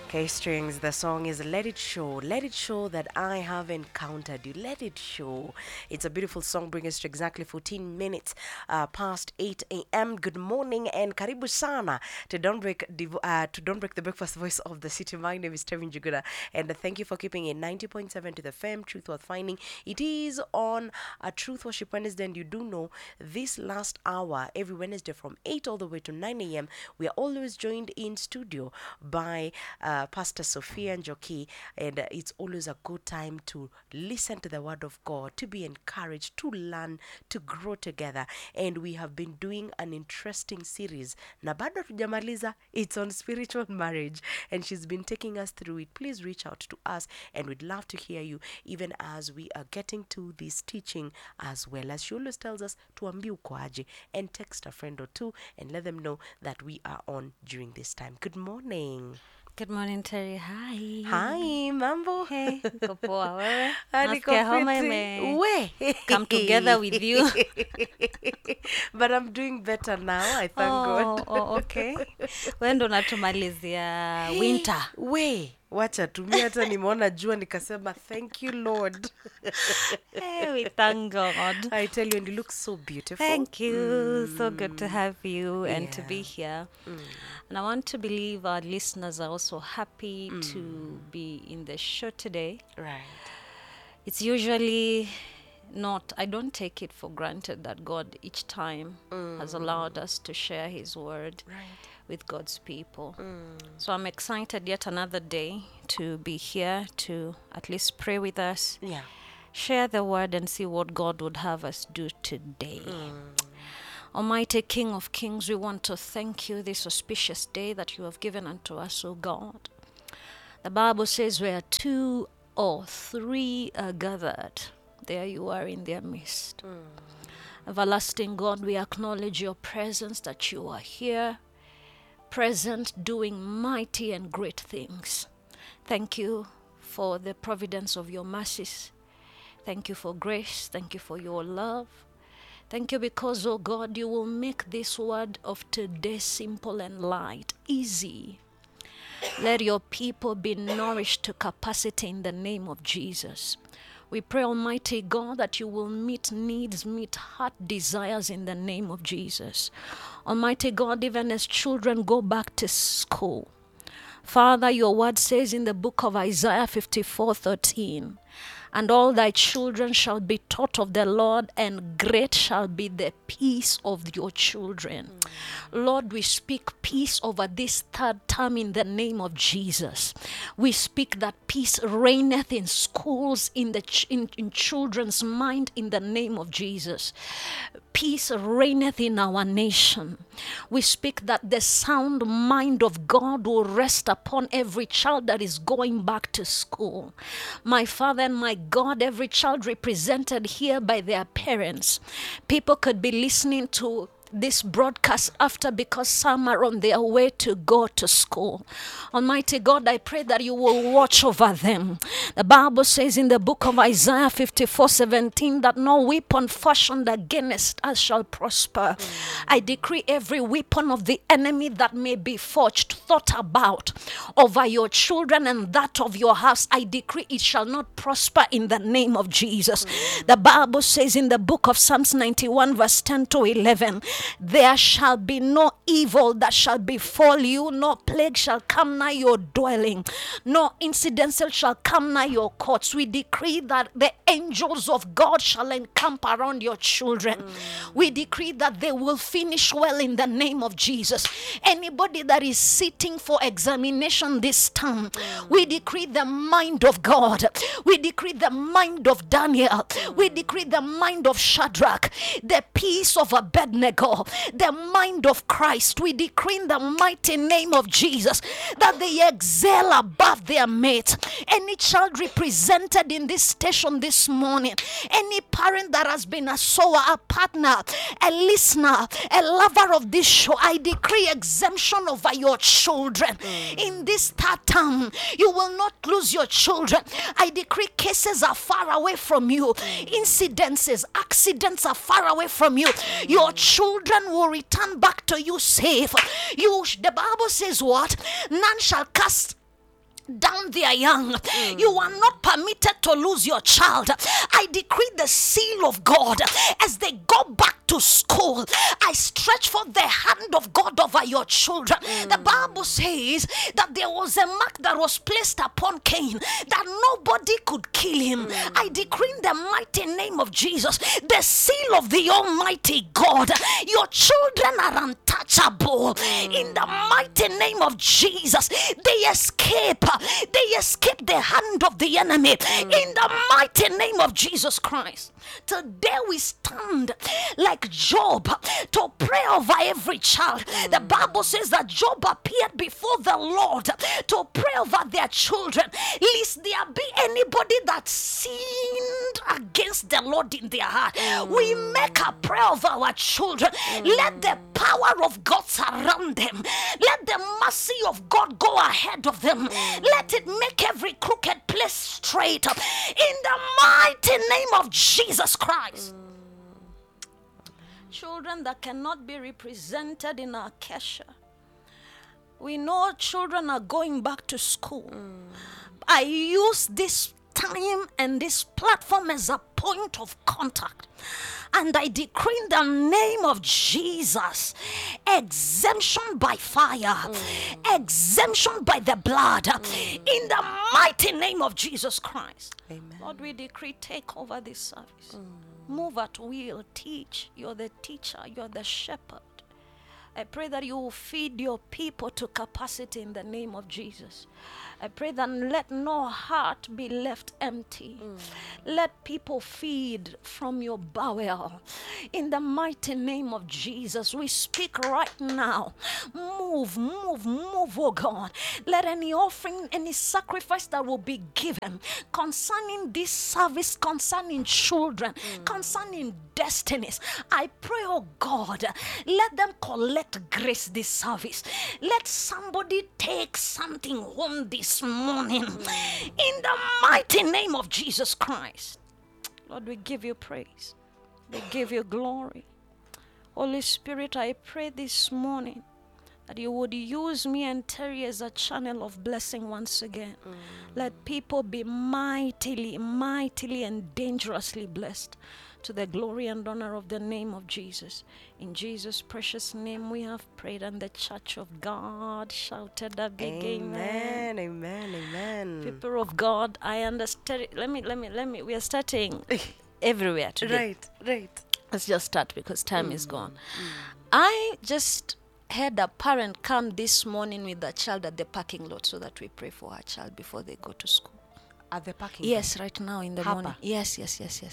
K-Strings, the song is Let It Show. Let it show that I have encountered you. Let it show. It's a beautiful song, bringing us to exactly 14 minutes past 8 a.m. Good morning and karibu sana to Don't Break the Breakfast Voice of the City. My name is Tevin Juguda, and thank you for keeping it 90.7 to the FM, Truth Worth Finding. It is on a Truth Worship Wednesday, and you do know this last hour, every Wednesday from 8 all the way to 9 a.m., we are always joined in studio by Pastor Sophia Njoki, and it's always a good time to listen to the Word of God, to be encouraged, to learn, to grow together. And we have been doing an interesting series. Na bado tujamaliza, it's on spiritual marriage, and she's been taking us through it. Please reach out to us, and we'd love to hear you, even as we are getting to this teaching as well. As she always tells us, tuambie uko aje, and text a friend or two and let them know that we are on during this time. Good morning. Good morning, Terry. Hi. Hi, mambo. Hey, niko poa wewe? Niko Nasikia homa fiti. ime come together with you. But I'm doing better now, I thank God. Okay. Wewe ndo natumalizia winter. Wacha tumia, hata nimeona jua nikasema thank you Lord. Hey, we thank God. I tell you, and you look so beautiful. Thank you. So good to have you and to be Yeah. here. And I want to believe our listeners are also happy to be in the show today. Right. It's usually not, I don't take it for granted that God each time has allowed us to share his word Right. with God's people. So I'm excited yet another day to be here to at least pray with us, Yeah. share the word, and see what God would have us do today. Almighty King of Kings, we want to thank you this auspicious day that you have given unto us, O God. The Bible says where two or three are gathered, there you are in their midst. Everlasting God, we acknowledge your presence, that you are here, present, doing mighty and great things. Thank you for the providence of your mercies. Thank you for grace. Thank you for your love. Thank you because, oh God, you will make this word of today simple and light, easy. Let your people be nourished to capacity in the name of Jesus. We pray, Almighty God, that you will meet needs, meet heart desires in the name of Jesus. Almighty God, even as children go back to school, Father, your word says in the book of Isaiah 54:13, and all thy children shall be taught of the Lord, and great shall be the peace of your children. Lord, we speak peace over this third term in the name of Jesus. We speak that peace reigneth in schools, in children's mind in the name of Jesus. Peace reigneth in our nation. We speak that the sound mind of God will rest upon every child that is going back to school. My Father and my God, every child represented here by their parents. People could be listening to this broadcast after, because some are on their way to go to school. Almighty God, I pray that you will watch over them. The Bible says in the book of Isaiah 54:17 that no weapon fashioned against us shall prosper. I decree every weapon of the enemy that may be forged, thought about over your children and that of your house, I decree it shall not prosper in the name of Jesus. The Bible says in the book of Psalms 91 verse 10 to 11, there shall be no evil that shall befall you, no plague shall come nigh your dwelling, no incidental shall come nigh your courts. We decree that the angels of God shall encamp around your children. We decree that they will finish well in the name of Jesus. Anybody that is sitting for examination this time, we decree the mind of God. We decree the mind of Daniel. We decree the mind of Shadrach, the peace of Abednego, the mind of Christ. We decree in the mighty name of Jesus that they excel above their mates. Any child represented in this station this morning, any parent that has been a sower, a partner, a listener, a lover of this show, I decree exemption over your children. In this third term, you will not lose your children. I decree cases are far away from you. Incidences, accidents are far away from you. Your children will return back to you safe. The Bible says what? None shall cast down their young. You are not permitted to lose your child. I decree the seal of God as they go back to school. I stretch forth the hand of God over your children. The Bible says that there was a mark that was placed upon Cain that nobody could kill him. I decree in the mighty name of Jesus the seal of the Almighty God. Your children are untouchable. In the mighty name of Jesus, they escape the hand of the enemy. In the mighty name of Jesus Christ. Today we stand like Job to pray over every child. The Bible says that Job appeared before the Lord to pray over their children, lest there be anybody that sinned against the Lord in their heart. We make a prayer over our children. Let the power of God surround them. Let the mercy of God go ahead of them. Let it make every crooked place straight. In the mighty name of Jesus Christ. Children that cannot be represented in our Kesha. We know children are going back to school. I use this time and this platform as a point of contact. And I decree in the name of Jesus, exemption by fire, exemption by the blood, in the mighty name of Jesus Christ. Amen. Lord, we decree, take over this service. Move at will, teach. You're the teacher, you're the shepherd. I pray that you will feed your people to capacity in the name of Jesus. I pray that let no heart be left empty. Let people feed from your bowel. In the mighty name of Jesus, we speak right now. Move, oh God. Let any offering, any sacrifice that will be given concerning this service, concerning children, concerning destinies, I pray, oh God, let them collect grace this service. Let somebody take something home this morning. In the mighty name of Jesus Christ. Lord, we give you praise. We give you glory. Holy Spirit, I pray this morning that you would use me and Terry as a channel of blessing once again. Let people be mightily and dangerously blessed to the glory and honor of the name of Jesus. In Jesus' precious name we have prayed, and the church of God shouted a big amen. Amen, amen. People of God, I understand. Let me, we are starting everywhere today. Right. Let's just start because time is gone. I just had a parent come this morning with a child at the parking lot so that we pray for her child before they go to school. At the parking Yes, right now in the Harper. morning. Yes.